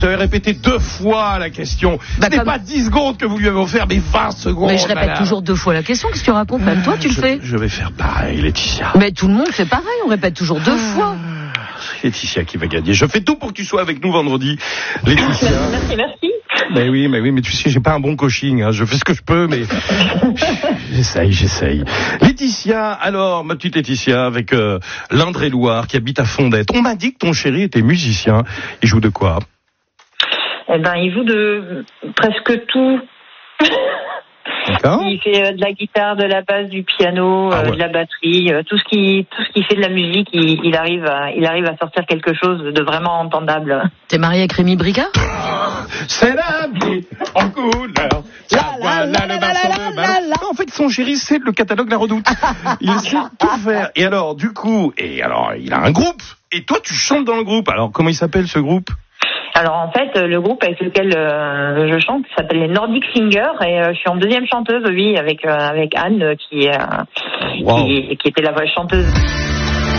J'avais répété 2 fois la question. Ce n'est pas 10 secondes que vous lui avez offert, mais 20 secondes. Mais je répète toujours 2 fois la question. Qu'est-ce que tu racontes? Même toi, tu le fais. Je vais faire pareil, Laetitia. Mais tout le monde fait pareil. On répète toujours 2 fois. C'est Laetitia qui va gagner. Je fais tout pour que tu sois avec nous vendredi, Laetitia. Merci. Mais oui, mais tu sais, j'ai pas un bon coaching, hein. Je fais ce que je peux, mais j'essaye. Laetitia, alors, ma petite Laetitia, avec l'Indre-et-Loire qui habite à Fondette. On m'a dit que ton chéri était musicien. Il joue de quoi? Eh ben, il joue de presque tout. D'accord. Il fait de la guitare, de la basse, du piano, de la batterie, tout ce qui fait de la musique, il arrive à sortir quelque chose de vraiment entendable. T'es marié avec Rémi Bricard? C'est la vie en couleur. En fait, son chéri, c'est le catalogue La Redoute. Il sait tout faire. Et alors, il a un groupe. Et toi, tu chantes dans le groupe. Alors, comment il s'appelle ce groupe? Alors en fait, le groupe avec lequel je chante s'appelle les Nordic Singers et je suis en deuxième chanteuse, oui, avec Anne qui était la voix chanteuse.